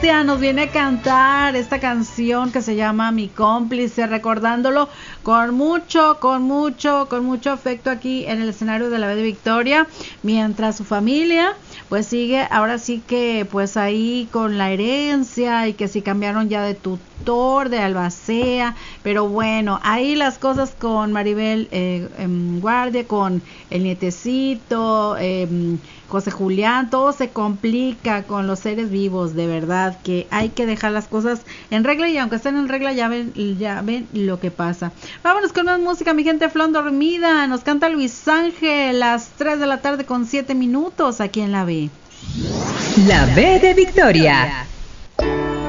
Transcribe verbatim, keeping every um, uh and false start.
Cristian nos viene a cantar esta canción que se llama Mi Cómplice, recordándolo con mucho, con mucho, con mucho afecto aquí en el escenario de la B de Victoria, mientras su familia pues sigue, ahora sí que pues ahí con la herencia y que si cambiaron ya de tutor, de albacea, pero bueno, ahí las cosas con Maribel eh, eh, Guardia, con el nietecito, eh, José Julián, todo se complica con los seres vivos, de verdad que hay que dejar las cosas en regla, y aunque estén en regla ya ven, ya ven lo que pasa. Vámonos con más música, mi gente. Flor dormida, nos canta Luis Ángel, las tres de la tarde con siete minutos aquí en la B. La B de Victoria.